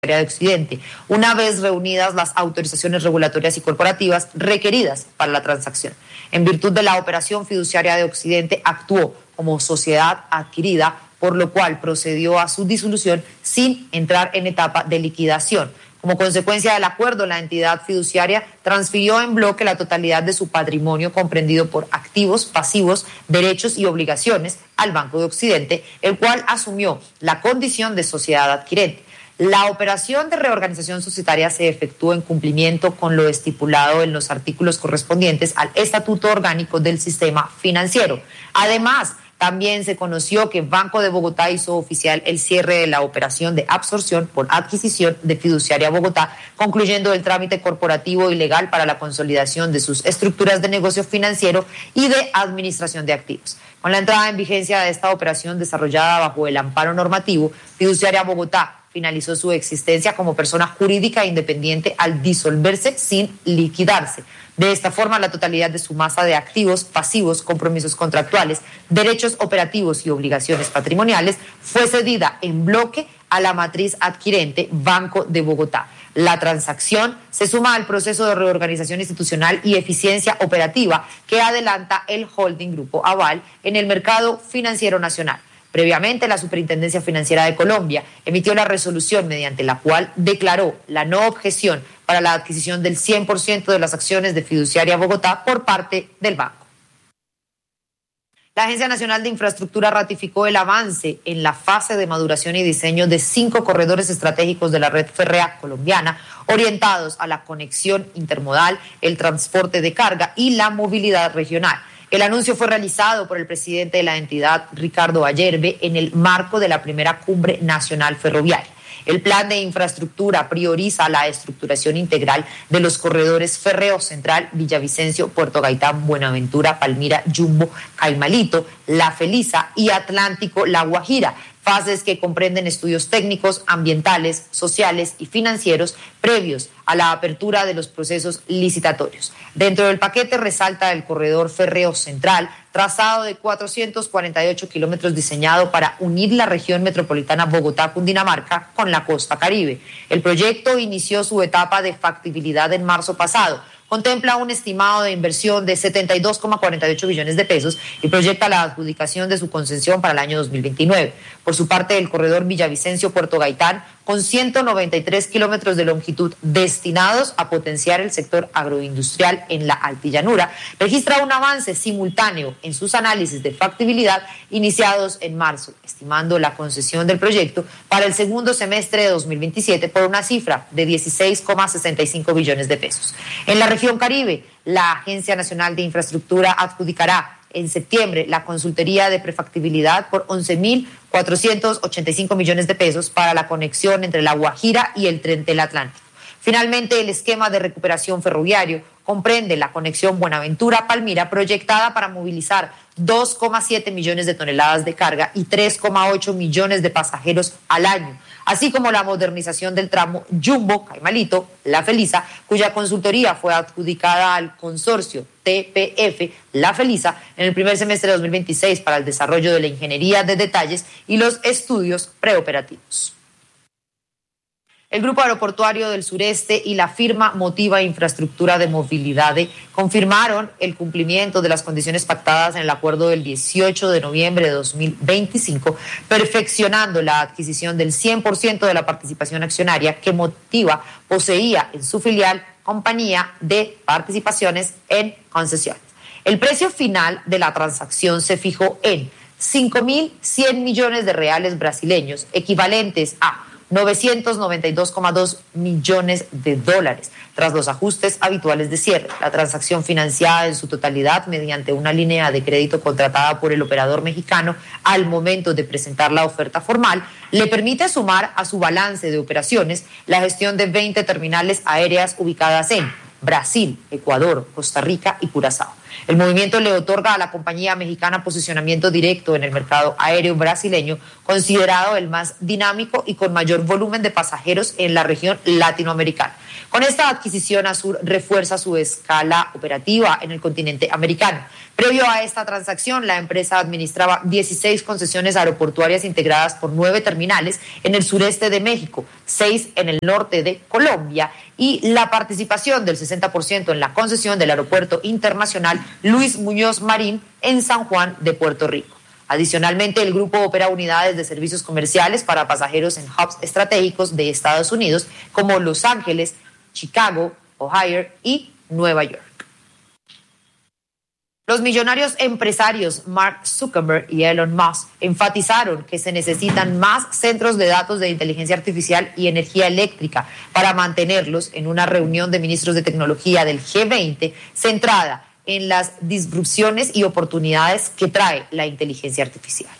de Occidente, una vez reunidas las autorizaciones regulatorias y corporativas requeridas para la transacción. En virtud de la operación, Fiduciaria de Occidente actuó como sociedad adquirida, por lo cual procedió a su disolución sin entrar en etapa de liquidación. Como consecuencia del acuerdo, la entidad fiduciaria transfirió en bloque la totalidad de su patrimonio comprendido por activos, pasivos, derechos y obligaciones al Banco de Occidente, el cual asumió la condición de sociedad adquirente. La operación de reorganización societaria se efectuó en cumplimiento con lo estipulado en los artículos correspondientes al Estatuto Orgánico del Sistema Financiero. Además, también se conoció que Banco de Bogotá hizo oficial el cierre de la operación de absorción por adquisición de Fiduciaria Bogotá, concluyendo el trámite corporativo y legal para la consolidación de sus estructuras de negocio financiero y de administración de activos. Con la entrada en vigencia de esta operación desarrollada bajo el amparo normativo, Fiduciaria Bogotá finalizó su existencia como persona jurídica independiente al disolverse sin liquidarse. De esta forma, la totalidad de su masa de activos, pasivos, compromisos contractuales, derechos operativos y obligaciones patrimoniales fue cedida en bloque a la matriz adquirente Banco de Bogotá. La transacción se suma al proceso de reorganización institucional y eficiencia operativa que adelanta el holding Grupo Aval en el mercado financiero nacional. Previamente, la Superintendencia Financiera de Colombia emitió la resolución mediante la cual declaró la no objeción para la adquisición del 100% de las acciones de Fiduciaria Bogotá por parte del banco. La Agencia Nacional de Infraestructura ratificó el avance en la fase de maduración y diseño de 5 corredores estratégicos de la red férrea colombiana orientados a la conexión intermodal, el transporte de carga y la movilidad regional. El anuncio fue realizado por el presidente de la entidad, Ricardo Ayerbe, en el marco de la primera Cumbre Nacional Ferroviaria. El plan de infraestructura prioriza la estructuración integral de los corredores Férreo Central, Villavicencio, Puerto Gaitán, Buenaventura, Palmira, Jumbo, Caimalito, La Felisa y Atlántico, La Guajira, fases que comprenden estudios técnicos, ambientales, sociales y financieros previos a la apertura de los procesos licitatorios. Dentro del paquete resalta el corredor Férreo Central, trazado de 448 kilómetros diseñado para unir la región metropolitana Bogotá-Cundinamarca con la costa Caribe. El proyecto inició su etapa de factibilidad en marzo pasado. Contempla un estimado de inversión de 72,48 billones de pesos y proyecta la adjudicación de su concesión para el año 2029. Por su parte, el corredor Villavicencio-Puerto Gaitán, con 193 kilómetros de longitud destinados a potenciar el sector agroindustrial en la altillanura, registra un avance simultáneo en sus análisis de factibilidad iniciados en marzo, estimando la concesión del proyecto para el segundo semestre de 2027 por una cifra de 16,65 billones de pesos. En la región Caribe, la Agencia Nacional de Infraestructura adjudicará en septiembre la consultoría de prefactibilidad por 11.485 millones de pesos para la conexión entre La Guajira y el Tren del Atlántico. Finalmente, el esquema de recuperación ferroviario comprende la conexión Buenaventura-Palmira, proyectada para movilizar 2,7 millones de toneladas de carga y 3,8 millones de pasajeros al año, así como la modernización del tramo Jumbo-Caimalito, La Felisa, cuya consultoría fue adjudicada al consorcio TPF La Felisa en el primer semestre de 2026 para el desarrollo de la ingeniería de detalles y los estudios preoperativos. El Grupo Aeroportuario del Sureste y la firma Motiva Infraestructura de Movilidad confirmaron el cumplimiento de las condiciones pactadas en el acuerdo del 18 de noviembre de 2025, perfeccionando la adquisición del 100% de la participación accionaria que Motiva poseía en su filial Compañía de Participaciones en Concesiones. El precio final de la transacción se fijó en 5.100 millones de reales brasileños, equivalentes a 992,2 millones de dólares, tras los ajustes habituales de cierre. La transacción, financiada en su totalidad mediante una línea de crédito contratada por el operador mexicano al momento de presentar la oferta formal, le permite sumar a su balance de operaciones la gestión de 20 terminales aéreas ubicadas en Brasil, Ecuador, Costa Rica y Curazao. El movimiento le otorga a la compañía mexicana posicionamiento directo en el mercado aéreo brasileño, considerado el más dinámico y con mayor volumen de pasajeros en la región latinoamericana. Con esta adquisición, Azur refuerza su escala operativa en el continente americano. Previo a esta transacción, la empresa administraba 16 concesiones aeroportuarias integradas por 9 terminales en el sureste de México, 6 en el norte de Colombia y la participación del 60% en la concesión del Aeropuerto Internacional Luis Muñoz Marín en San Juan de Puerto Rico. Adicionalmente, el grupo opera unidades de servicios comerciales para pasajeros en hubs estratégicos de Estados Unidos como Los Ángeles, Chicago, Ohio y Nueva York. Los millonarios empresarios Mark Zuckerberg y Elon Musk enfatizaron que se necesitan más centros de datos de inteligencia artificial y energía eléctrica para mantenerlos en una reunión de ministros de tecnología del G20 centrada en las disrupciones y oportunidades que trae la inteligencia artificial.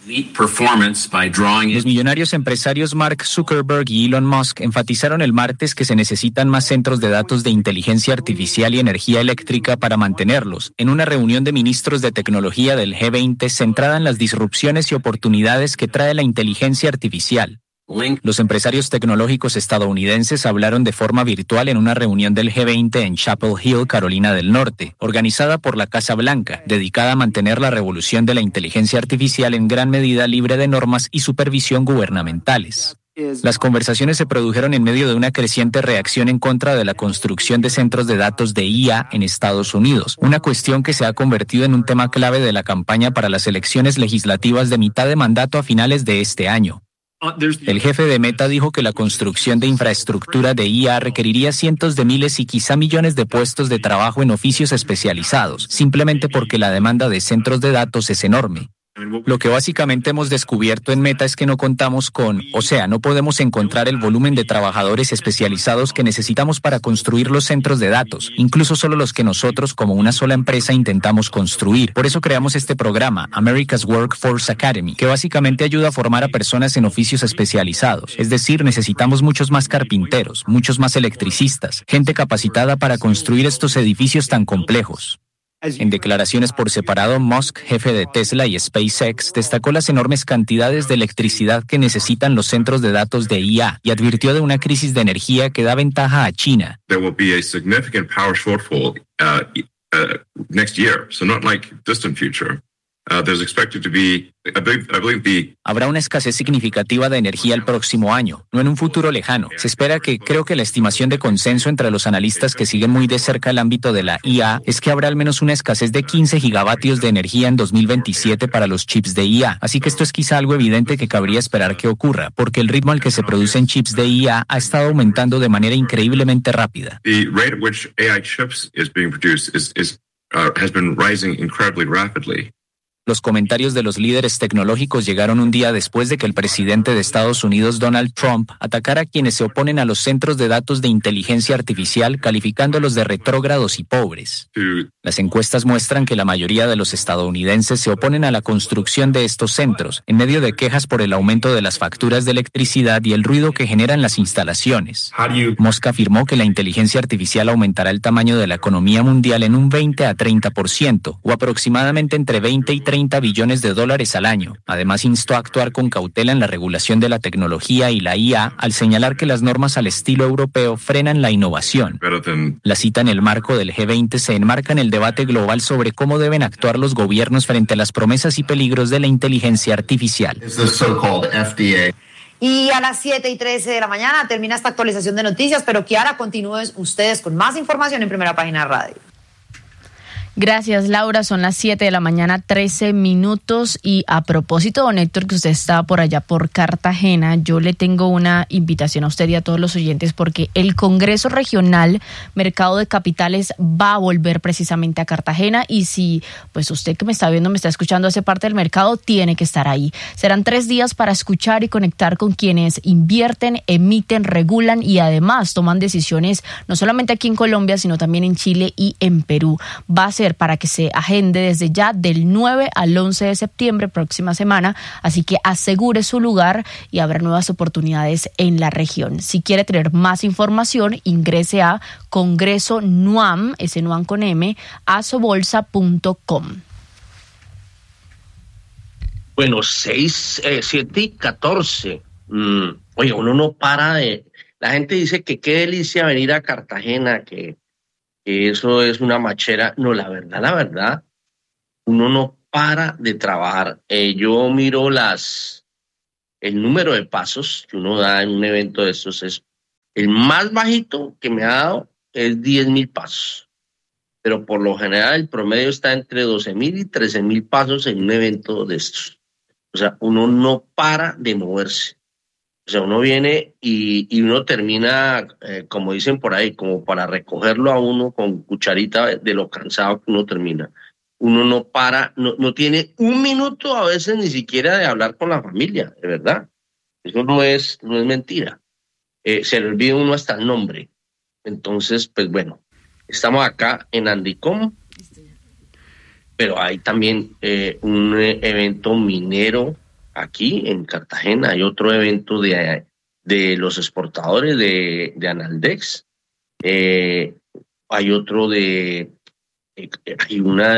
Los millonarios empresarios Mark Zuckerberg y Elon Musk enfatizaron el martes que se necesitan más centros de datos de inteligencia artificial y energía eléctrica para mantenerlos en una reunión de ministros de tecnología del G20 centrada en las disrupciones y oportunidades que trae la inteligencia artificial. Los empresarios tecnológicos estadounidenses hablaron de forma virtual en una reunión del G20 en Chapel Hill, Carolina del Norte, organizada por la Casa Blanca, dedicada a mantener la revolución de la inteligencia artificial en gran medida libre de normas y supervisión gubernamentales. Las conversaciones se produjeron en medio de una creciente reacción en contra de la construcción de centros de datos de IA en Estados Unidos, una cuestión que se ha convertido en un tema clave de la campaña para las elecciones legislativas de mitad de mandato a finales de este año. El jefe de Meta dijo que la construcción de infraestructura de IA requeriría cientos de miles y quizá millones de puestos de trabajo en oficios especializados, simplemente porque la demanda de centros de datos es enorme. Lo que básicamente hemos descubierto en Meta es que no contamos con, no podemos encontrar el volumen de trabajadores especializados que necesitamos para construir los centros de datos, incluso solo los que nosotros como una sola empresa intentamos construir. Por eso creamos este programa, America's Workforce Academy, que básicamente ayuda a formar a personas en oficios especializados. Es decir, necesitamos muchos más carpinteros, muchos más electricistas, gente capacitada para construir estos edificios tan complejos. En declaraciones por separado, Musk, jefe de Tesla y SpaceX, destacó las enormes cantidades de electricidad que necesitan los centros de datos de IA y advirtió de una crisis de energía que da ventaja a China. There will be a significant power shortfall next year, so not like distant future. There's expected to be, I believe the... Habrá una escasez significativa de energía el próximo año, no en un futuro lejano. Se espera creo que la estimación de consenso entre los analistas que siguen muy de cerca el ámbito de la IA es que habrá al menos una escasez de 15 gigavatios de energía en 2027 para los chips de IA. Así que esto es quizá algo evidente que cabría esperar que ocurra, porque el ritmo al que se producen chips de IA ha estado aumentando de manera increíblemente rápida. The rate at which AI chips is being produced has been rising incredibly rapidly. Los comentarios de los líderes tecnológicos llegaron un día después de que el presidente de Estados Unidos, Donald Trump, atacara a quienes se oponen a los centros de datos de inteligencia artificial, calificándolos de retrógrados y pobres. Las encuestas muestran que la mayoría de los estadounidenses se oponen a la construcción de estos centros, en medio de quejas por el aumento de las facturas de electricidad y el ruido que generan las instalaciones. Musk afirmó que la inteligencia artificial aumentará el tamaño de la economía mundial en un 20 a 30%, o aproximadamente entre 20 y 30 billones de dólares al año. Además, instó a actuar con cautela en la regulación de la tecnología y la IA, al señalar que las normas al estilo europeo frenan la innovación. La cita en el marco del G20 se enmarca en el debate global sobre cómo deben actuar los gobiernos frente a las promesas y peligros de la inteligencia artificial. Y a las 7:13 de la mañana termina esta actualización de noticias, pero Kiara, continúen ustedes con más información en Primera Página Radio. Gracias, Laura. Son las 7 de la mañana, 13 minutos. Y a propósito, don Héctor, que usted estaba por allá por Cartagena, yo le tengo una invitación a usted y a todos los oyentes, porque el Congreso Regional Mercado de Capitales va a volver precisamente a Cartagena. Y si pues usted que me está viendo, me está escuchando, hace parte del mercado, tiene que estar ahí. Serán 3 días para escuchar y conectar con quienes invierten, emiten, regulan y además toman decisiones no solamente aquí en Colombia, sino también en Chile y en Perú. Va a ser ser para que se agende desde ya del 9 al 11 de septiembre, próxima semana, así que asegure su lugar y habrá nuevas oportunidades en la región. Si quiere tener más información, ingrese a Congreso NUAM, ese NUAM con M, asobolsa.com. Bueno, 7:14. Oye, uno no para de... La gente dice que qué delicia venir a Cartagena, que eso es una machera. No, la verdad, uno no para de trabajar. Yo miro el número de pasos que uno da en un evento de estos. Es el más bajito que me ha dado es 10,000 pasos. Pero por lo general el promedio está entre 12,000 y 13,000 pasos en un evento de estos. O sea, uno no para de moverse. O sea, uno viene y uno termina, como dicen por ahí, como para recogerlo a uno con cucharita de lo cansado que uno termina. Uno no para, no tiene un minuto a veces ni siquiera de hablar con la familia, de verdad. Eso no es mentira. Se le olvida uno hasta el nombre. Entonces, pues bueno, estamos acá en Andicom, pero hay también un evento minero aquí en Cartagena. Hay otro evento de los exportadores de Analdex. Hay otro hay una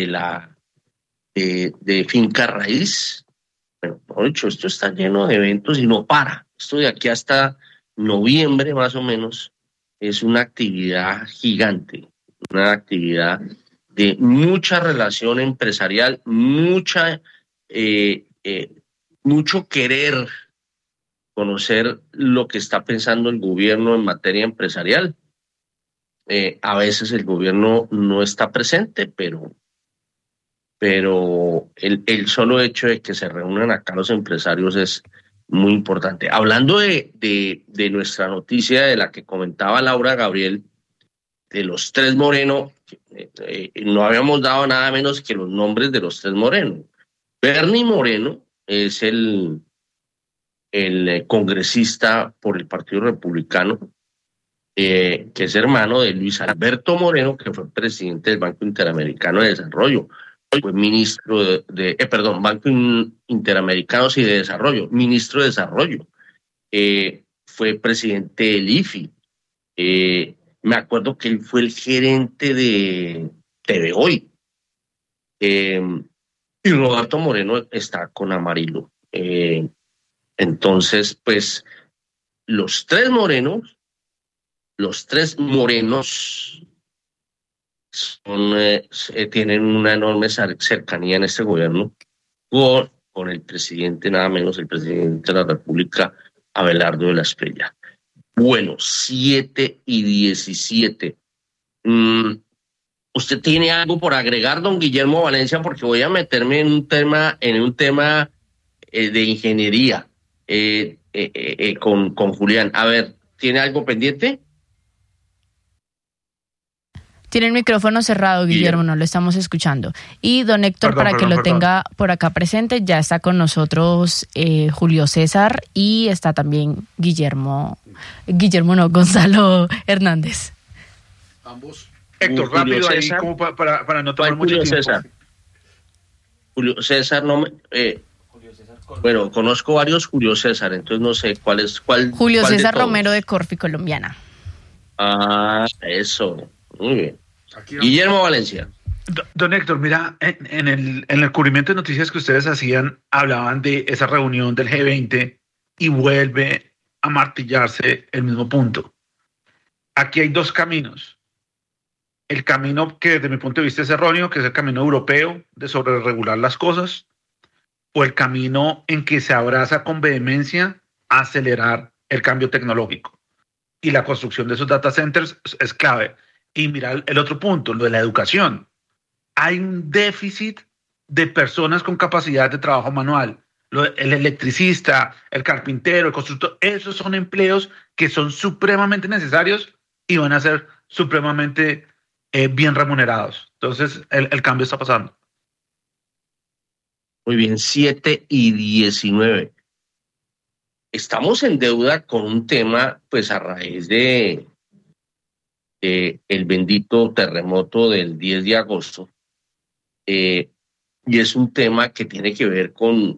de Finca Raíz. Bueno, por dicho, esto está lleno de eventos y no para. Esto de aquí hasta noviembre más o menos es una actividad gigante, una actividad de mucha relación empresarial, mucho querer conocer lo que está pensando el gobierno en materia empresarial. A veces el gobierno no está presente, pero el solo hecho de que se reúnan acá los empresarios es muy importante. Hablando de nuestra noticia, de la que comentaba Laura Gabriel, de los tres Moreno, no habíamos dado nada menos que los nombres de los tres Moreno. Bernie Moreno es el congresista por el Partido Republicano, que es hermano de Luis Alberto Moreno, que fue presidente del Banco Interamericano de Desarrollo. Fue ministro Banco Interamericano de Desarrollo, ministro de Desarrollo. Fue presidente del IFI. Me acuerdo que él fue el gerente de TV Hoy. Y Roberto Moreno está con Amarillo. Entonces, pues, los tres morenos tienen una enorme cercanía en este gobierno con el presidente, nada menos el presidente de la República, Abelardo de la Espriella. Bueno, 7:17. ¿Usted tiene algo por agregar, don Guillermo Valencia? Porque voy a meterme en un tema de ingeniería con Julián. A ver, ¿tiene algo pendiente? Tiene el micrófono cerrado, Guillermo, no lo estamos escuchando. Y don Héctor, para que lo tenga por acá presente, ya está con nosotros Julio César y está también Gonzalo Hernández. Ambos. Héctor, rápido ahí, como para no tomar mucho tiempo. Julio César, bueno, conozco varios Julio César, entonces no sé cuál. Julio César Romero de Corfi Colombiana. Ah, eso, muy bien. Guillermo Valencia. Don Héctor, mira, en el cubrimiento de noticias que ustedes hacían, hablaban de esa reunión del G20 y vuelve a martillarse el mismo punto. Aquí hay dos caminos. El camino que desde mi punto de vista es erróneo, que es el camino europeo de sobreregular las cosas, o el camino en que se abraza con vehemencia a acelerar el cambio tecnológico. Y la construcción de esos data centers es clave. Y mira el otro punto, lo de la educación. Hay un déficit de personas con capacidad de trabajo manual. El electricista, el carpintero, el constructor, esos son empleos que son supremamente necesarios y van a ser supremamente bien remunerados. Entonces, el cambio está pasando. Muy bien, 7:19. Estamos en deuda con un tema, pues a raíz de el bendito terremoto del 10 de agosto, y es un tema que tiene que ver con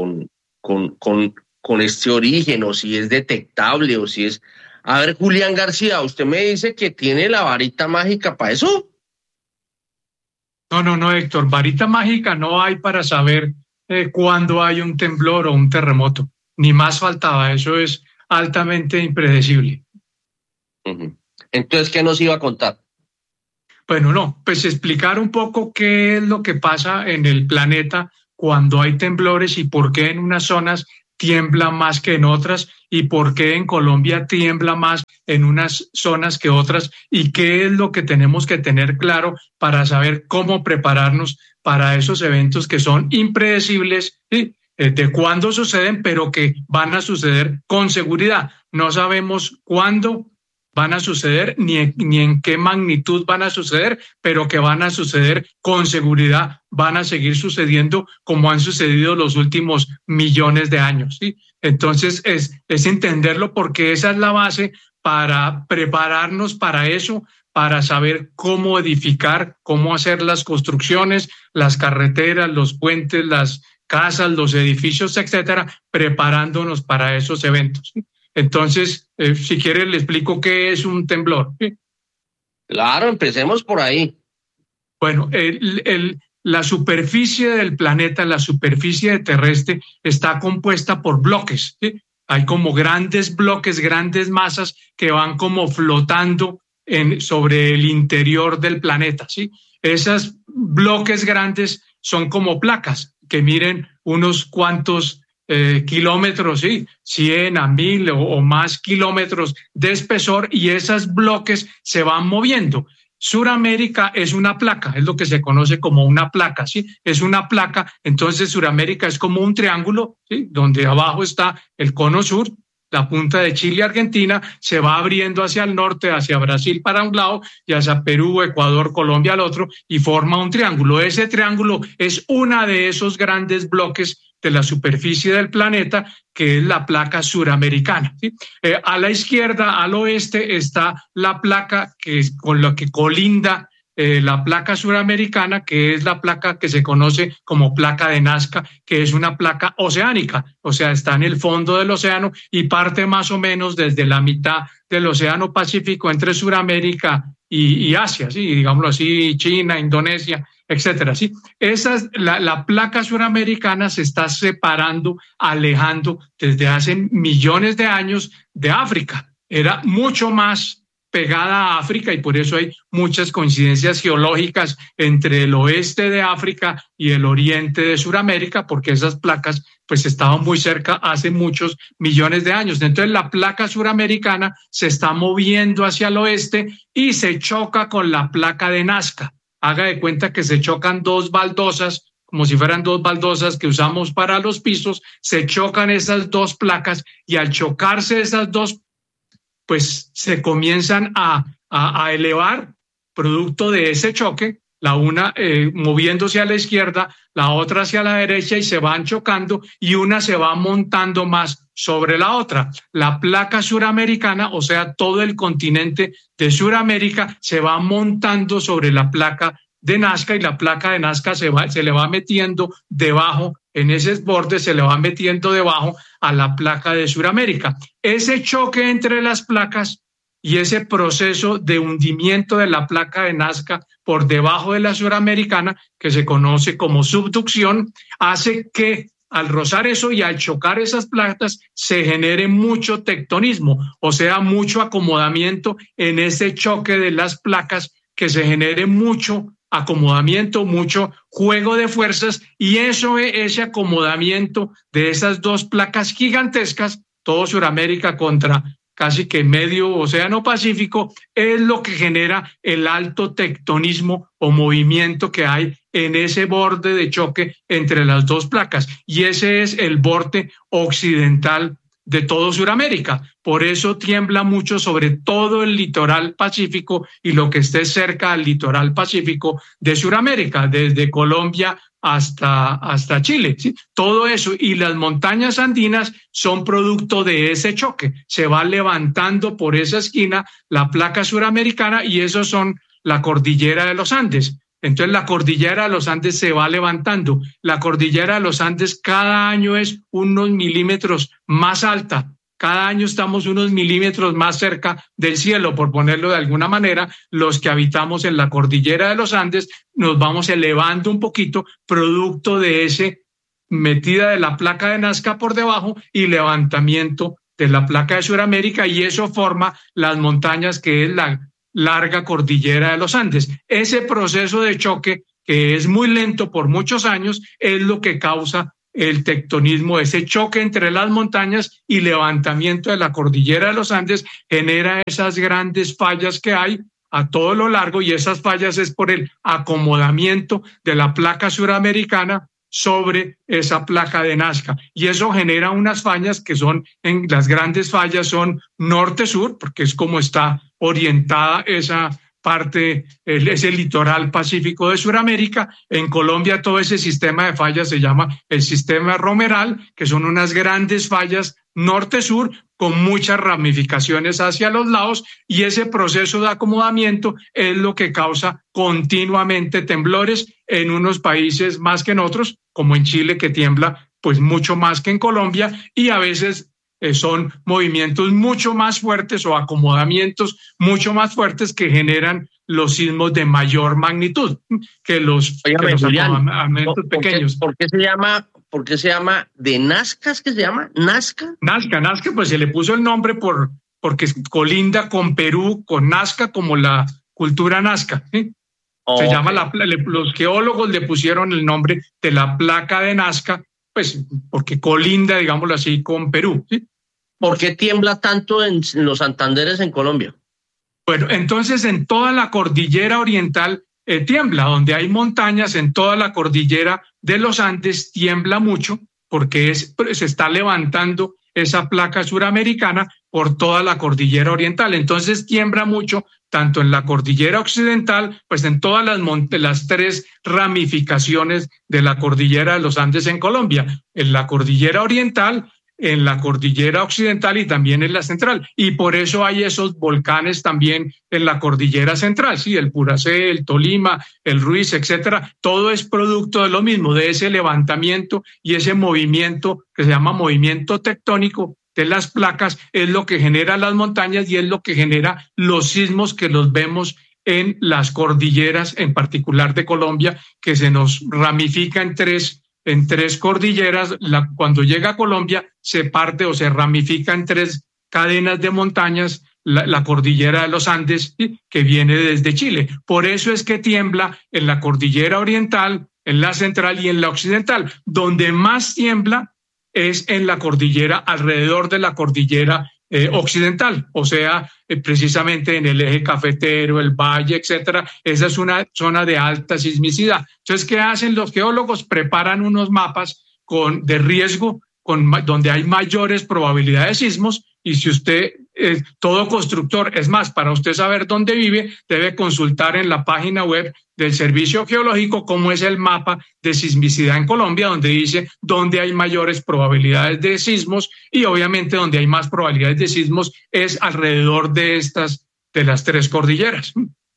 este origen, o si es detectable, o si es... A ver, Julián García, ¿usted me dice que tiene la varita mágica para eso? No, Héctor, varita mágica no hay para saber cuándo hay un temblor o un terremoto, ni más faltaba, eso es altamente impredecible. Uh-huh. Entonces, ¿qué nos iba a contar? Bueno, no, pues explicar un poco qué es lo que pasa en el planeta cuando hay temblores y por qué en unas zonas tiembla más que en otras y por qué en Colombia tiembla más en unas zonas que otras y qué es lo que tenemos que tener claro para saber cómo prepararnos para esos eventos que son impredecibles, ¿sí? De cuándo suceden, pero que van a suceder con seguridad. No sabemos cuándo van a suceder ni en qué magnitud van a suceder, pero que van a suceder con seguridad, van a seguir sucediendo como han sucedido los últimos millones de años, ¿sí? Entonces es entenderlo porque esa es la base para prepararnos para eso, para saber cómo edificar, cómo hacer las construcciones, las carreteras, los puentes, las casas, los edificios, etcétera, preparándonos para esos eventos, ¿sí? Entonces, si quiere, le explico qué es un temblor. ¿Sí? Claro, empecemos por ahí. Bueno, la superficie del planeta, la superficie terrestre, está compuesta por bloques, ¿sí? Hay como grandes bloques, grandes masas que van como flotando sobre el interior del planeta, ¿sí? Esos bloques grandes son como placas que miden unos cuantos kilómetros, sí, 100 a 1000 o más kilómetros de espesor, y esos bloques se van moviendo. Suramérica es una placa, es lo que se conoce como una placa, ¿sí? Es una placa, entonces Suramérica es como un triángulo, ¿sí? Donde abajo está el cono sur, la punta de Chile, Argentina, se va abriendo hacia el norte, hacia Brasil para un lado y hacia Perú, Ecuador, Colombia al otro, y forma un triángulo. Ese triángulo es una de esos grandes bloques de la superficie del planeta, que es la placa suramericana, ¿sí? A la izquierda, al oeste, está la placa con la que colinda la placa suramericana, que es la placa que se conoce como placa de Nazca, que es una placa oceánica, o sea, está en el fondo del océano y parte más o menos desde la mitad del océano Pacífico entre Suramérica y Asia, ¿sí? Digámoslo así, China, Indonesia, etcétera, ¿sí? La placa suramericana se está separando, alejando desde hace millones de años de África. Era mucho más pegada a África y por eso hay muchas coincidencias geológicas entre el oeste de África y el oriente de Suramérica, porque esas placas pues estaban muy cerca hace muchos millones de años. Entonces la placa suramericana se está moviendo hacia el oeste y se choca con la placa de Nazca. Haga de cuenta que se chocan dos baldosas, como si fueran dos baldosas que usamos para los pisos, se chocan esas dos placas y al chocarse esas dos, pues se comienzan a elevar producto de ese choque, la una moviéndose a la izquierda, la otra hacia la derecha y se van chocando y una se va montando más sobre la otra. La placa suramericana, o sea, todo el continente de Suramérica se va montando sobre la placa de Nazca y la placa de Nazca se le va metiendo debajo, en ese borde se le va metiendo debajo a la placa de Suramérica. Ese choque entre las placas y ese proceso de hundimiento de la placa de Nazca por debajo de la suramericana, que se conoce como subducción, hace que al rozar eso y al chocar esas placas se genere mucho tectonismo, o sea, mucho acomodamiento en ese choque de las placas, que se genere mucho acomodamiento, mucho juego de fuerzas, y ese acomodamiento de esas dos placas gigantescas, todo Suramérica contra casi que medio océano Pacífico, es lo que genera el alto tectonismo o movimiento que hay en ese borde de choque entre las dos placas, y ese es el borde occidental de todo Suramérica. Por eso tiembla mucho sobre todo el litoral pacífico y lo que esté cerca al litoral pacífico de Suramérica, desde Colombia hasta Chile, ¿sí? Todo eso, y las montañas andinas son producto de ese choque. Se va levantando por esa esquina la placa suramericana y esos son la cordillera de los Andes. Entonces la cordillera de los Andes se va levantando. La cordillera de los Andes cada año es unos milímetros más alta. Cada año estamos unos milímetros más cerca del cielo, por ponerlo de alguna manera. Los que habitamos en la cordillera de los Andes nos vamos elevando un poquito, producto de ese metida de la placa de Nazca por debajo y levantamiento de la placa de Sudamérica, y eso forma las montañas que es la larga cordillera de los Andes. Ese proceso de choque, que es muy lento por muchos años, es lo que causa el tectonismo. Ese choque entre las montañas y levantamiento de la cordillera de los Andes genera esas grandes fallas que hay a todo lo largo, y esas fallas es por el acomodamiento de la placa suramericana sobre esa placa de Nazca, y eso genera unas fallas que son, en las grandes fallas son norte-sur, porque es como está orientada esa parte, ese litoral pacífico de Sudamérica. En Colombia todo ese sistema de fallas se llama el sistema romeral, que son unas grandes fallas norte-sur con muchas ramificaciones hacia los lados, y ese proceso de acomodamiento es lo que causa continuamente temblores en unos países más que en otros, como en Chile, que tiembla pues mucho más que en Colombia, y a veces son movimientos mucho más fuertes o acomodamientos mucho más fuertes que generan los sismos de mayor magnitud que los acomodamientos pequeños. ¿Por qué se llama de Nazca? ¿Es que se llama Nazca? Nazca, pues se le puso el nombre porque colinda con Perú, con Nazca, como la cultura Nazca, ¿sí? Se llama los geólogos le pusieron el nombre de la placa de Nazca, pues porque colinda, digámoslo así, con Perú, ¿sí? ¿Por qué tiembla tanto en los Santanderes en Colombia? Bueno, entonces en toda la cordillera oriental tiembla, donde hay montañas, en toda la cordillera de los Andes tiembla mucho, porque se está levantando esa placa suramericana por toda la cordillera oriental. Entonces tiembla mucho tanto en la cordillera occidental, pues en todas las tres ramificaciones de la cordillera de los Andes en Colombia, en la cordillera oriental, en la cordillera occidental y también en la central. Y por eso hay esos volcanes también en la cordillera central, sí, el Puracé, el Tolima, el Ruiz, etcétera. Todo es producto de lo mismo, de ese levantamiento y ese movimiento que se llama movimiento tectónico de las placas, es lo que genera las montañas y es lo que genera los sismos que los vemos en las cordilleras, en particular de Colombia, que se nos ramifica en tres cordilleras. Cuando llega a Colombia se parte o se ramifica en tres cadenas de montañas, la cordillera de los Andes, ¿sí?, que viene desde Chile. Por eso es que tiembla en la cordillera oriental, en la central y en la occidental. Donde más tiembla es en la cordillera, alrededor de la cordillera occidental, o sea, precisamente en el eje cafetero, el valle, etcétera. Esa es una zona de alta sismicidad. Entonces, ¿qué hacen los geólogos? Preparan unos mapas de riesgo donde hay mayores probabilidades de sismos, y si usted, todo constructor, es más, para usted saber dónde vive, debe consultar en la página web del Servicio Geológico cómo es el mapa de sismicidad en Colombia, donde dice dónde hay mayores probabilidades de sismos, y obviamente donde hay más probabilidades de sismos es alrededor de las tres cordilleras.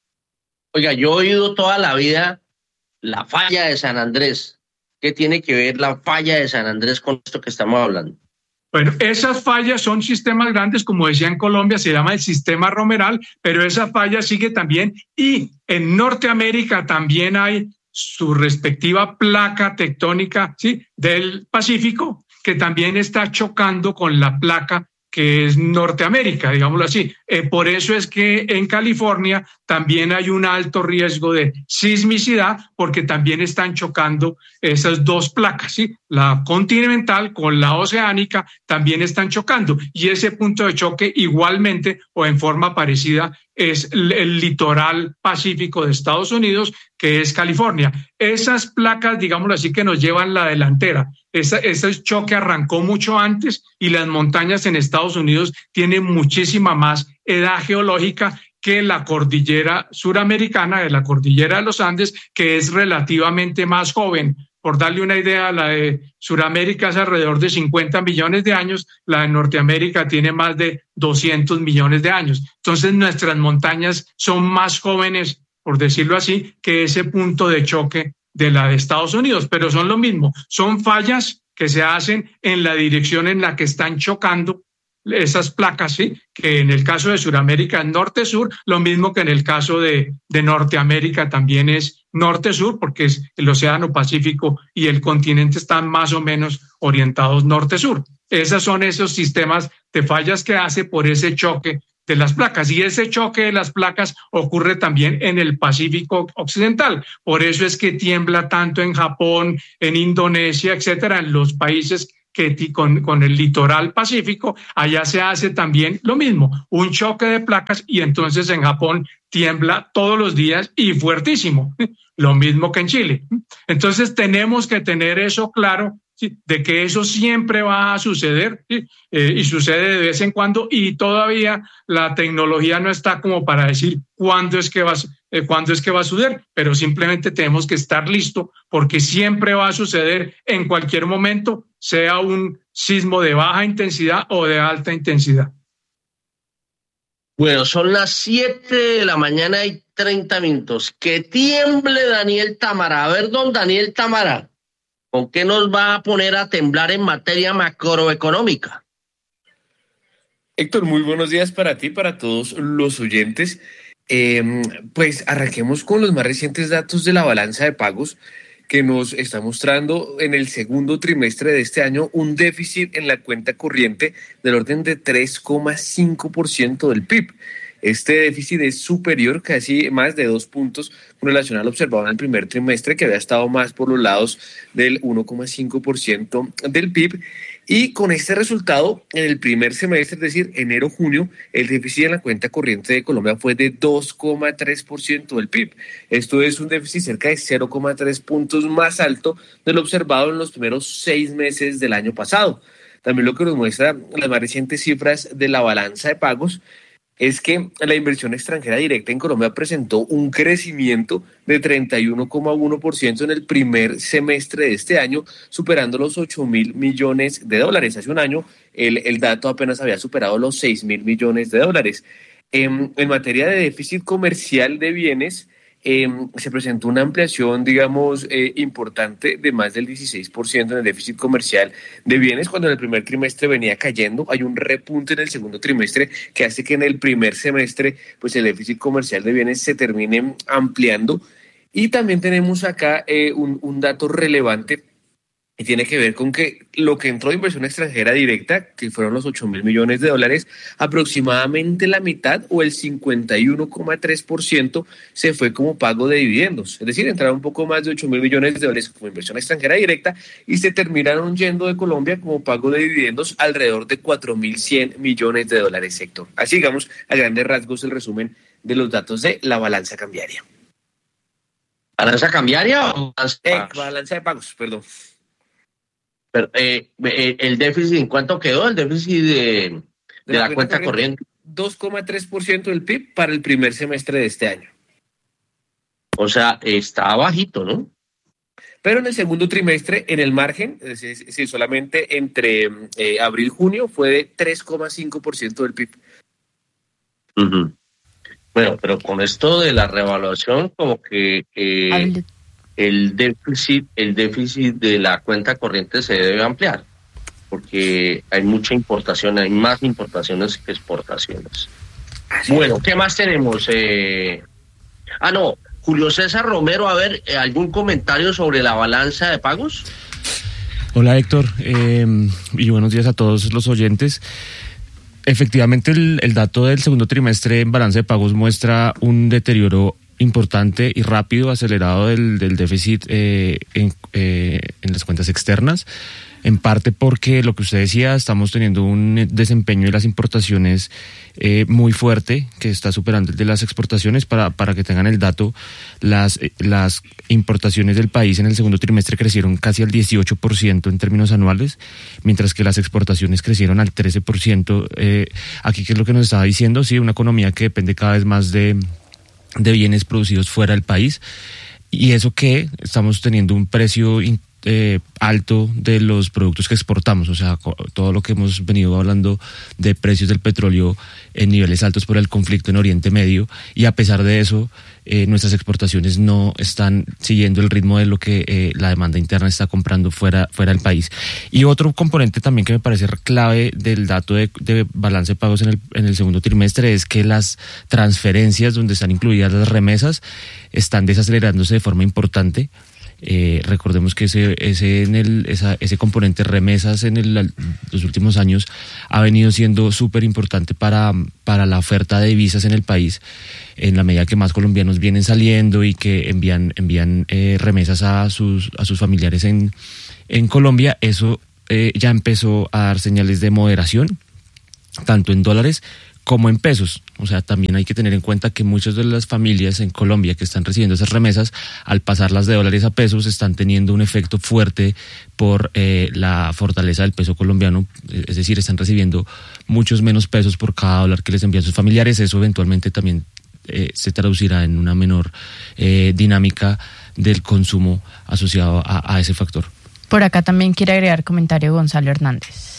Oiga, yo he oído toda la vida la falla de San Andrés. ¿Qué tiene que ver la falla de San Andrés con esto que estamos hablando? Bueno, esas fallas son sistemas grandes, como decía en Colombia, se llama el sistema romeral, pero esa falla sigue también, y en Norteamérica también hay su respectiva placa tectónica, ¿sí?, del Pacífico, que también está chocando con la placa que es Norteamérica, digámoslo así. Por eso es que en California también hay un alto riesgo de sismicidad, porque también están chocando esas dos placas, ¿sí? La continental con la oceánica también están chocando, y ese punto de choque igualmente o en forma parecida es el litoral pacífico de Estados Unidos, que es California. Esas placas, digámoslo así, que nos llevan la delantera. Ese choque arrancó mucho antes, y las montañas en Estados Unidos tienen muchísima más edad geológica que la cordillera suramericana, de la cordillera de los Andes, que es relativamente más joven. por darle una idea, la de Sudamérica es alrededor de 50 millones de años, la de Norteamérica tiene más de 200 millones de años. Entonces nuestras montañas son más jóvenes, por decirlo así, que ese punto de choque de la de Estados Unidos, pero son lo mismo, son fallas que se hacen en la dirección en la que están chocando esas placas, ¿sí? Que en el caso de Sudamérica es norte-sur, lo mismo que en el caso de Norteamérica también es norte-sur, porque es el Océano Pacífico y el continente están más o menos orientados norte-sur. Esos son esos sistemas de fallas que hace por ese choque de las placas, y ese choque de las placas ocurre también en el Pacífico Occidental. Por eso es que tiembla tanto en Japón, en Indonesia, etcétera, en los países que con el litoral pacífico. Allá se hace también lo mismo, un choque de placas, y entonces en Japón tiembla todos los días y fuertísimo, lo mismo que en Chile. Entonces tenemos que tener eso claro, ¿sí? De que eso siempre va a suceder, ¿sí? Y sucede de vez en cuando, y todavía la tecnología no está como para decir cuándo es que va a suceder, pero simplemente tenemos que estar listos porque siempre va a suceder en cualquier momento, sea un sismo de baja intensidad o de alta intensidad. Bueno, son las 7 de la mañana y 30 minutos. Que tiemble Daniel Támara. A ver, don Daniel Támara, ¿con qué nos va a poner a temblar en materia macroeconómica? Héctor, muy buenos días para ti, para todos los oyentes. Pues arranquemos con los más recientes datos de la balanza de pagos, que nos está mostrando en el segundo trimestre de este año un déficit en la cuenta corriente del orden de 3,5% del PIB. Este déficit es superior, casi más de 2 puntos, con relación al observado en el primer trimestre, que había estado más por los lados del 1,5% del PIB. Y con este resultado, en el primer semestre, es decir, enero-junio, el déficit en la cuenta corriente de Colombia fue de 2,3% del PIB. Esto es un déficit cerca de 0,3 puntos más alto de lo observado en los primeros 6 meses del año pasado. También lo que nos muestra las más recientes cifras de la balanza de pagos es que la inversión extranjera directa en Colombia presentó un crecimiento de 31,1% en el primer semestre de este año, superando los 8.000 millones de dólares. Hace un año el dato apenas había superado los 6.000 millones de dólares. En materia de déficit comercial de bienes, se presentó una ampliación, digamos, importante de más del 16% en el déficit comercial de bienes, cuando en el primer trimestre venía cayendo. Hay un repunte en el segundo trimestre que hace que en el primer semestre pues el déficit comercial de bienes se termine ampliando. Y también tenemos acá un dato relevante y tiene que ver con que lo que entró de inversión extranjera directa, que fueron los 8.000 millones de dólares, aproximadamente la mitad o el 51,3% se fue como pago de dividendos. Es decir, entraron un poco más de 8.000 millones de dólares como inversión extranjera directa y se terminaron yendo de Colombia como pago de dividendos alrededor de 4.100 millones de dólares, Héctor. Así, digamos, a grandes rasgos, el resumen de los datos de la balanza cambiaria. ¿Balanza cambiaria o balanza de pagos? Balanza de pagos, perdón. Pero, ¿el déficit en cuánto quedó? El déficit de la cuenta corriente. 2,3% del PIB para el primer semestre de este año. O sea, está bajito, ¿no? Pero en el segundo trimestre, en el margen, sí, solamente entre abril y junio, fue de 3,5% del PIB. Uh-huh. Bueno, pero con esto de la revaluación, como que el déficit de la cuenta corriente se debe ampliar, porque hay mucha importación, hay más importaciones que exportaciones. Bueno, ¿qué más tenemos? Julio César Romero, a ver, ¿algún comentario sobre la balanza de pagos? Hola, Héctor, y buenos días a todos los oyentes. Efectivamente, el dato del segundo trimestre en balanza de pagos muestra un deterioro importante y rápido, acelerado del déficit en las cuentas externas, en parte porque lo que usted decía, estamos teniendo un desempeño de las importaciones muy fuerte, que está superando el de las exportaciones. Para que tengan el dato, las importaciones del país en el segundo trimestre crecieron casi al 18% en términos anuales, mientras que las exportaciones crecieron al 13%. Aquí, ¿qué es lo que nos estaba diciendo? Sí, una economía que depende cada vez más de bienes producidos fuera del país, y eso que estamos teniendo un precio alto de los productos que exportamos, o sea, todo lo que hemos venido hablando de precios del petróleo en niveles altos por el conflicto en Oriente Medio, y a pesar de eso, nuestras exportaciones no están siguiendo el ritmo de lo que la demanda interna está comprando fuera del país. Y otro componente también que me parece clave del dato de balance de pagos en el segundo trimestre es que las transferencias, donde están incluidas las remesas, están desacelerándose de forma importante. Recordemos que ese componente remesas los últimos años ha venido siendo súper importante para la oferta de divisas en el país, en la medida que más colombianos vienen saliendo y que envían remesas a sus familiares en Colombia. Eso ya empezó a dar señales de moderación, tanto en dólares como en pesos. O sea, también hay que tener en cuenta que muchas de las familias en Colombia que están recibiendo esas remesas, al pasarlas de dólares a pesos, están teniendo un efecto fuerte por la fortaleza del peso colombiano. Es decir, están recibiendo muchos menos pesos por cada dólar que les envían sus familiares. Eso eventualmente también se traducirá en una menor dinámica del consumo asociado a ese factor. Por acá también quiere agregar comentario Gonzalo Hernández.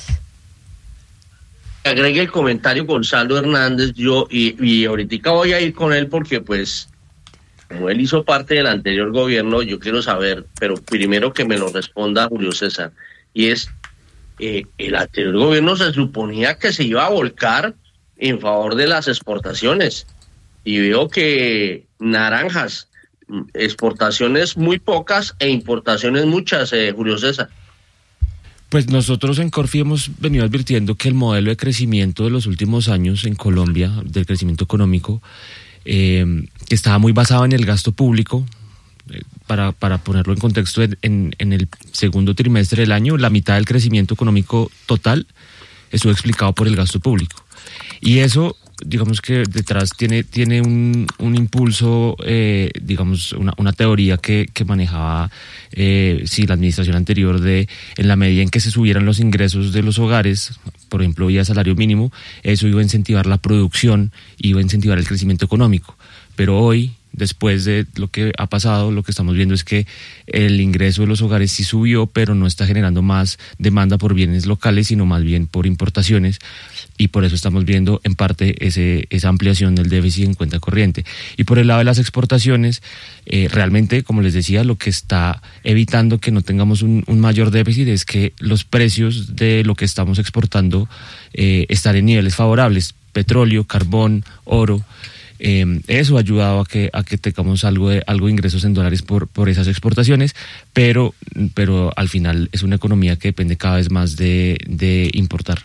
Agregue el comentario Gonzalo Hernández, y ahorita voy a ir con él porque pues como él hizo parte del anterior gobierno, yo quiero saber, pero primero que me lo responda Julio César, y es, el anterior gobierno se suponía que se iba a volcar en favor de las exportaciones, y veo que naranjas, exportaciones muy pocas e importaciones muchas, Julio César. Pues nosotros en Corfi hemos venido advirtiendo que el modelo de crecimiento de los últimos años en Colombia, del crecimiento económico, que estaba muy basado en el gasto público, para ponerlo en contexto, en el segundo trimestre del año, la mitad del crecimiento económico total estuvo explicado por el gasto público. Y eso, digamos que detrás tiene un impulso, digamos, una teoría que manejaba la administración anterior, en la medida en que se subieran los ingresos de los hogares, por ejemplo vía salario mínimo, eso iba a incentivar la producción, iba a incentivar el crecimiento económico. Pero hoy, después de lo que ha pasado, lo que estamos viendo es que el ingreso de los hogares sí subió, pero no está generando más demanda por bienes locales, sino más bien por importaciones, y por eso estamos viendo en parte esa ampliación del déficit en cuenta corriente. Y por el lado de las exportaciones, realmente, como les decía, lo que está evitando que no tengamos un mayor déficit es que los precios de lo que estamos exportando están en niveles favorables: petróleo, carbón, oro. Eso ha ayudado a que tengamos algo de ingresos en dólares por esas exportaciones, pero al final es una economía que depende cada vez más de importar.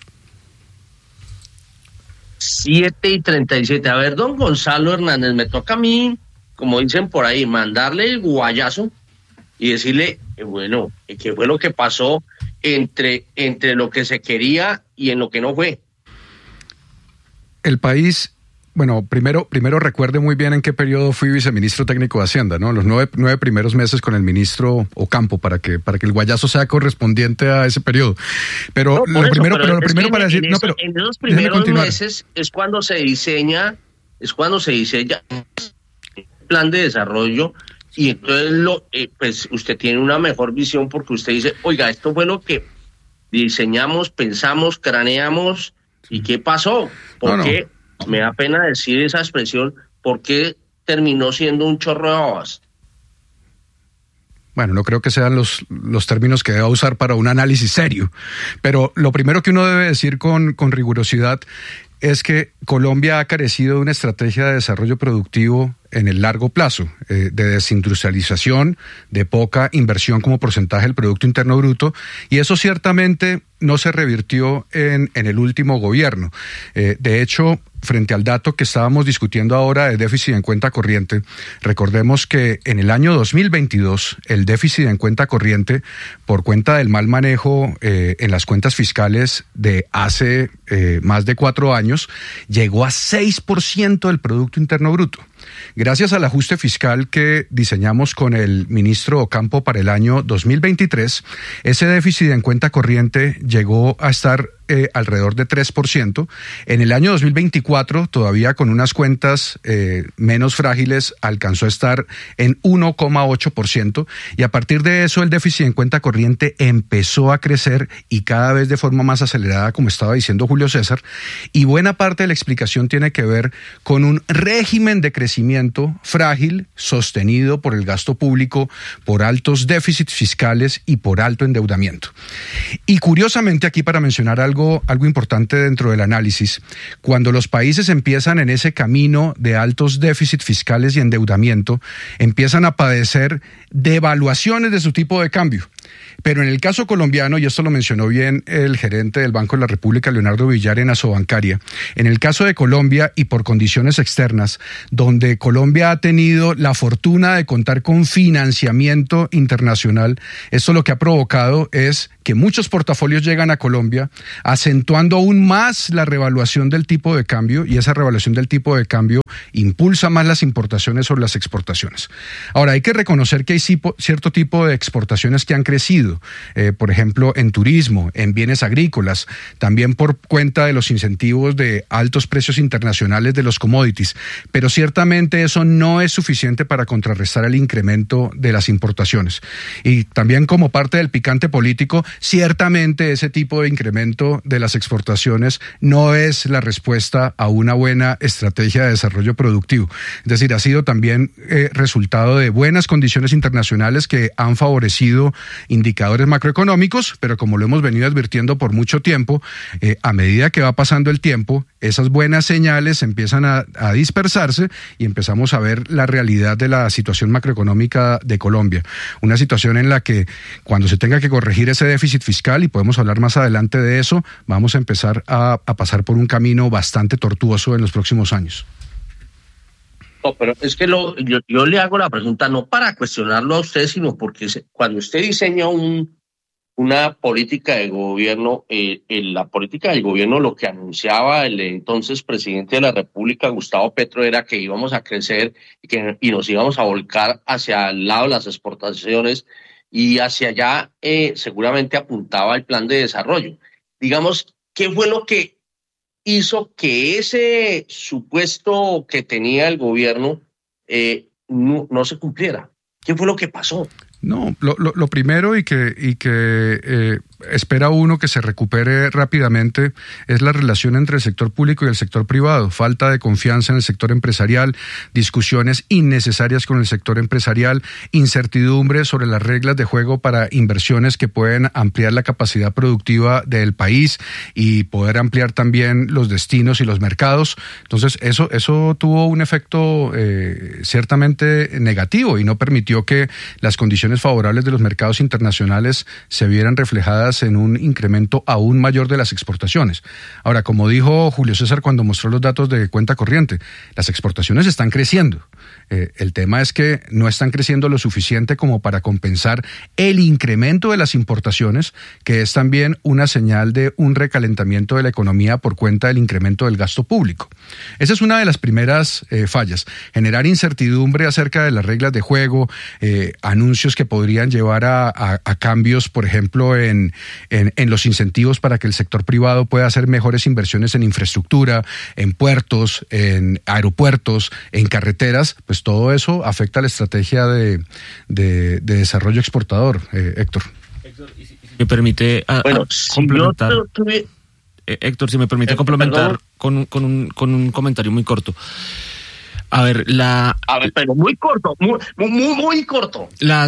7:37. A ver, don Gonzalo Hernández, me toca a mí, como dicen por ahí, mandarle el guayazo y decirle, bueno, qué fue lo que pasó entre lo que se quería y en lo que no fue. El país... Bueno, primero recuerde muy bien en qué periodo fui viceministro técnico de Hacienda, ¿no? Los nueve primeros meses con el ministro Ocampo, para que el guayazo sea correspondiente a ese periodo. Pero no, lo primero para decir, en esos primeros meses es cuando se diseña el plan de desarrollo, y entonces pues usted tiene una mejor visión, porque usted dice, oiga, esto fue lo que diseñamos, pensamos, craneamos, ¿y qué pasó? ¿Por qué? Me da pena decir esa expresión, porque terminó siendo un chorro de babas. Bueno, no creo que sean los términos que deba usar para un análisis serio, pero lo primero que uno debe decir con rigurosidad es que Colombia ha carecido de una estrategia de desarrollo productivo en el largo plazo, de desindustrialización, de poca inversión como porcentaje del Producto Interno Bruto, y eso ciertamente no se revirtió en el último gobierno. De hecho, frente al dato que estábamos discutiendo ahora de déficit en cuenta corriente, recordemos que en el año 2022 el déficit en cuenta corriente, por cuenta del mal manejo en las cuentas fiscales de hace más de 4 años, llegó a 6% del Producto Interno Bruto. Gracias al ajuste fiscal que diseñamos con el ministro Ocampo para el año 2023, ese déficit en cuenta corriente llegó a estar alrededor de 3%. En el año 2024, todavía con unas cuentas menos frágiles, alcanzó a estar en 1,8%, y a partir de eso el déficit en cuenta corriente empezó a crecer y cada vez de forma más acelerada, como estaba diciendo Julio César, y buena parte de la explicación tiene que ver con un régimen de crecimiento frágil, sostenido por el gasto público, por altos déficits fiscales y por alto endeudamiento. Y curiosamente, aquí para mencionar algo importante dentro del análisis, cuando los países empiezan en ese camino de altos déficits fiscales y endeudamiento, empiezan a padecer devaluaciones de su tipo de cambio. Pero en el caso colombiano, y esto lo mencionó bien el gerente del Banco de la República, Leonardo Villar, en Asobancaria, en el caso de Colombia y por condiciones externas, donde Colombia ha tenido la fortuna de contar con financiamiento internacional, esto lo que ha provocado es que muchos portafolios llegan a Colombia, acentuando aún más la revaluación del tipo de cambio, y esa revaluación del tipo de cambio impulsa más las importaciones sobre las exportaciones. Ahora, hay que reconocer que hay cierto tipo de exportaciones que han crecido, por ejemplo, en turismo, en bienes agrícolas, también por cuenta de los incentivos de altos precios internacionales de los commodities, pero ciertamente eso no es suficiente para contrarrestar el incremento de las importaciones. Y también como parte del picante político, ciertamente ese tipo de incremento de las exportaciones no es la respuesta a una buena estrategia de desarrollo productivo. Es decir, ha sido también resultado de buenas condiciones internacionales que han favorecido indicadores macroeconómicos, pero como lo hemos venido advirtiendo por mucho tiempo, a medida que va pasando el tiempo, esas buenas señales empiezan a dispersarse y empezamos a ver la realidad de la situación macroeconómica de Colombia. Una situación en la que cuando se tenga que corregir ese déficit fiscal, y podemos hablar más adelante de eso, vamos a empezar a pasar por un camino bastante tortuoso en los próximos años. No, pero es que yo le hago la pregunta no para cuestionarlo a usted, sino porque cuando usted diseña una política de gobierno, la política del gobierno, lo que anunciaba el entonces presidente de la República, Gustavo Petro, era que íbamos a crecer y nos íbamos a volcar hacia el lado de las exportaciones, y hacia allá seguramente apuntaba el plan de desarrollo. Digamos, ¿qué fue lo que hizo que ese supuesto que tenía el gobierno no se cumpliera? ¿Qué fue lo que pasó? No, lo primero y que espera uno que se recupere rápidamente es la relación entre el sector público y el sector privado. Falta de confianza en el sector empresarial, discusiones innecesarias con el sector empresarial, incertidumbre sobre las reglas de juego para inversiones que pueden ampliar la capacidad productiva del país y poder ampliar también los destinos y los mercados. Entonces, eso tuvo un efecto ciertamente negativo y no permitió que las condiciones favorables de los mercados internacionales se vieran reflejadas en un incremento aún mayor de las exportaciones. Ahora, como dijo Julio César cuando mostró los datos de cuenta corriente, las exportaciones están creciendo. El tema es que no están creciendo lo suficiente como para compensar el incremento de las importaciones, que es también una señal de un recalentamiento de la economía por cuenta del incremento del gasto público. Esa es una de las primeras fallas. Generar incertidumbre acerca de las reglas de juego, anuncios que podrían llevar a cambios, por ejemplo, en los incentivos para que el sector privado pueda hacer mejores inversiones en infraestructura, en puertos, en aeropuertos, en carreteras, pues todo eso afecta a la estrategia de desarrollo exportador, Héctor. Héctor, si me permite complementar. Héctor, si me permite complementar con un comentario muy corto. A ver, pero muy corto, muy corto.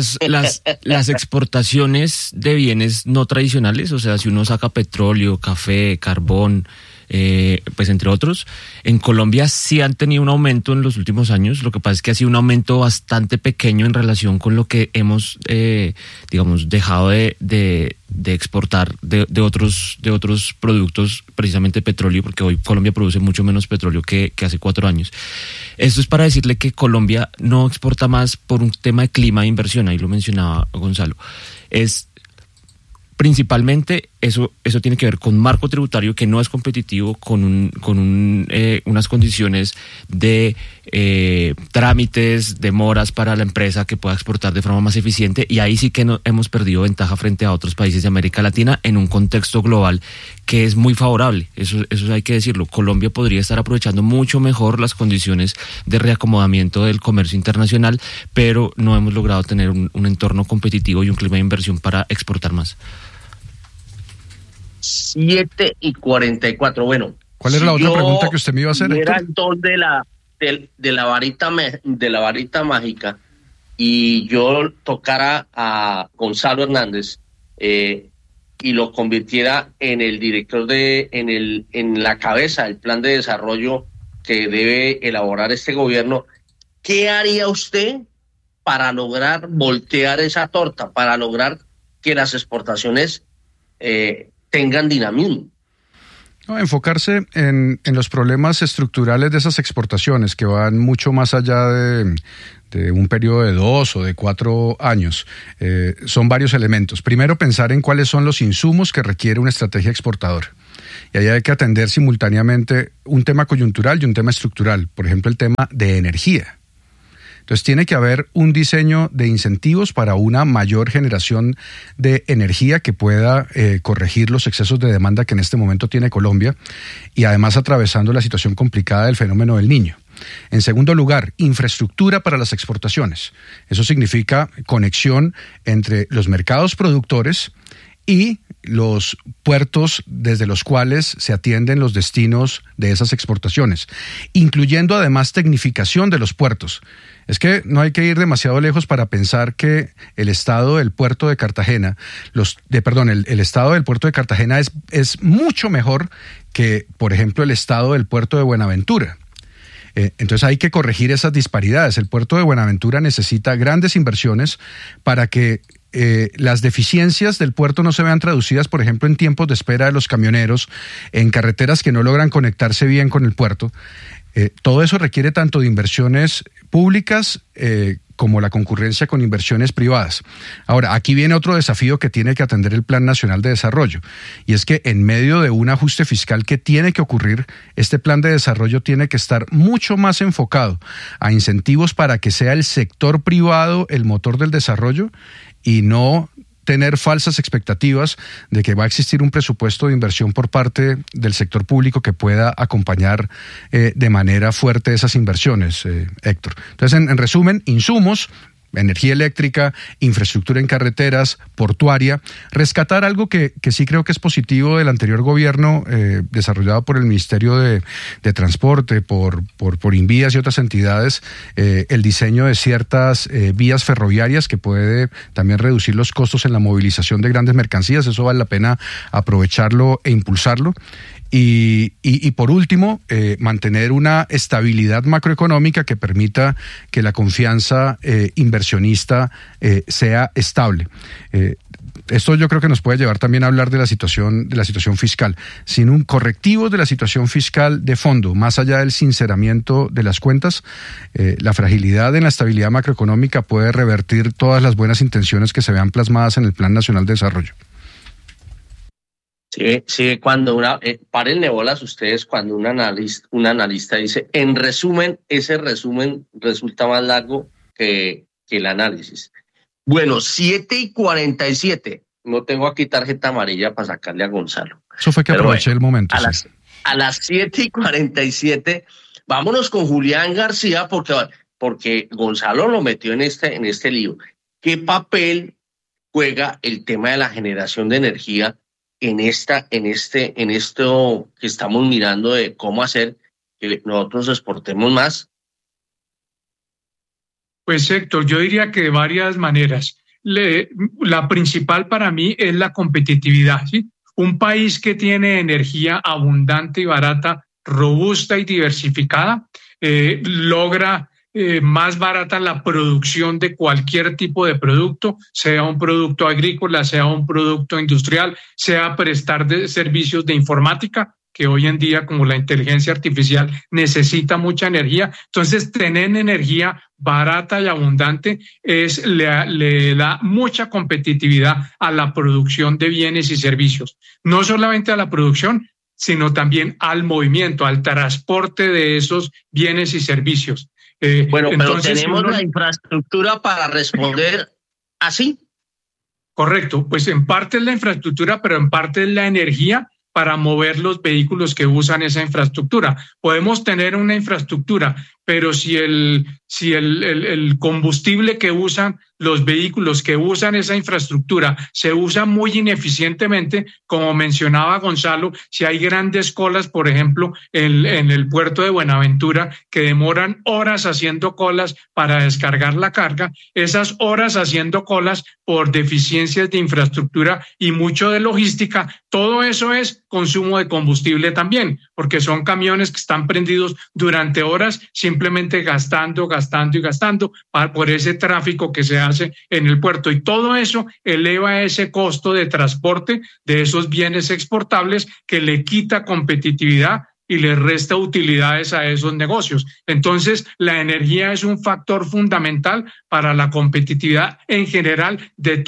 Las exportaciones de bienes no tradicionales, o sea, si uno saca petróleo, café, carbón, pues entre otros, en Colombia sí han tenido un aumento en los últimos años. Lo que pasa es que ha sido un aumento bastante pequeño en relación con lo que hemos, digamos, dejado de exportar de otros productos, precisamente petróleo, porque hoy Colombia produce mucho menos petróleo que hace 4 años. Esto es para decirle que Colombia no exporta más por un tema de clima e inversión, ahí lo mencionaba Gonzalo. Es principalmente eso tiene que ver con marco tributario que no es competitivo, con unas condiciones de trámites, demoras para la empresa que pueda exportar de forma más eficiente, y ahí sí que hemos perdido ventaja frente a otros países de América Latina en un contexto global que es muy favorable. Eso hay que decirlo. Colombia podría estar aprovechando mucho mejor las condiciones de reacomodamiento del comercio internacional, pero no hemos logrado tener un entorno competitivo y un clima de inversión para exportar más. 7:44. Bueno, ¿cuál era la otra pregunta que usted me iba a hacer, Héctor? Era entonces de la varita mágica, y yo tocara a Gonzalo Hernández y lo convirtiera en el director en la cabeza del plan de desarrollo que debe elaborar este gobierno, ¿qué haría usted para lograr voltear esa torta, para lograr que las exportaciones tengan dinamismo? No, enfocarse en los problemas estructurales de esas exportaciones que van mucho más allá de un periodo de 2 o de 4 años. Son varios elementos. Primero, pensar en cuáles son los insumos que requiere una estrategia exportadora. Y ahí hay que atender simultáneamente un tema coyuntural y un tema estructural. Por ejemplo, el tema de energía. Entonces tiene que haber un diseño de incentivos para una mayor generación de energía que pueda corregir los excesos de demanda que en este momento tiene Colombia, y además atravesando la situación complicada del fenómeno del Niño. En segundo lugar, infraestructura para las exportaciones. Eso significa conexión entre los mercados productores y los puertos desde los cuales se atienden los destinos de esas exportaciones, incluyendo además tecnificación de los puertos. Es que no hay que ir demasiado lejos para pensar que el estado del puerto de Cartagena, el estado del puerto de Cartagena es mucho mejor que, por ejemplo, el estado del puerto de Buenaventura. Entonces hay que corregir esas disparidades. El puerto de Buenaventura necesita grandes inversiones para que las deficiencias del puerto no se vean traducidas, por ejemplo, en tiempos de espera de los camioneros, en carreteras que no logran conectarse bien con el puerto. Todo eso requiere tanto de inversiones públicas como la concurrencia con inversiones privadas. Ahora, aquí viene otro desafío que tiene que atender el Plan Nacional de Desarrollo, y es que en medio de un ajuste fiscal que tiene que ocurrir, este plan de desarrollo tiene que estar mucho más enfocado a incentivos para que sea el sector privado el motor del desarrollo, y no tener falsas expectativas de que va a existir un presupuesto de inversión por parte del sector público que pueda acompañar de manera fuerte esas inversiones, Héctor. Entonces, en resumen, insumos, energía eléctrica, infraestructura en carreteras, portuaria, rescatar algo que sí creo que es positivo del anterior gobierno desarrollado por el Ministerio de Transporte, por Invías y otras entidades, el diseño de ciertas vías ferroviarias que puede también reducir los costos en la movilización de grandes mercancías. Eso vale la pena aprovecharlo e impulsarlo. Y por último, mantener una estabilidad macroeconómica que permita que la confianza inversionista sea estable. Esto yo creo que nos puede llevar también a hablar de la situación fiscal. Sin un correctivo de la situación fiscal de fondo, más allá del sinceramiento de las cuentas, la fragilidad en la estabilidad macroeconómica puede revertir todas las buenas intenciones que se vean plasmadas en el Plan Nacional de Desarrollo. Sí, cuando párenle bolas ustedes cuando un analista dice, en resumen, ese resumen resulta más largo que el análisis. Bueno, 7:47. No tengo aquí tarjeta amarilla para sacarle a Gonzalo. Eso fue que aproveché el momento. A las 7:47, vámonos con Julián García, porque Gonzalo lo metió en este lío. ¿Qué papel juega el tema de la generación de energía en esto que estamos mirando de cómo hacer que nosotros exportemos más? Pues Héctor, yo diría que de varias maneras. La principal para mí es la competitividad, ¿sí? Un país que tiene energía abundante y barata, robusta y diversificada, logra más barata la producción de cualquier tipo de producto, sea un producto agrícola, sea un producto industrial, sea prestar servicios de informática, que hoy en día, como la inteligencia artificial, necesita mucha energía. Entonces, tener energía barata y abundante le da mucha competitividad a la producción de bienes y servicios. No solamente a la producción, sino también al movimiento, al transporte de esos bienes y servicios. Bueno, pero tenemos la infraestructura para responder así. Correcto, pues en parte es la infraestructura, pero en parte es la energía para mover los vehículos que usan esa infraestructura. Podemos tener una infraestructura, pero si el combustible que usan los vehículos que usan esa infraestructura se usa muy ineficientemente, como mencionaba Gonzalo, si hay grandes colas, por ejemplo, en el puerto de Buenaventura, que demoran horas haciendo colas para descargar la carga, esas horas haciendo colas por deficiencias de infraestructura y mucho de logística, todo eso es consumo de combustible también, porque son camiones que están prendidos durante horas simplemente gastando por ese tráfico que se hace en el puerto, y todo eso eleva ese costo de transporte de esos bienes exportables que le quita competitividad y le resta utilidades a esos negocios. Entonces, la energía es un factor fundamental para la competitividad en general de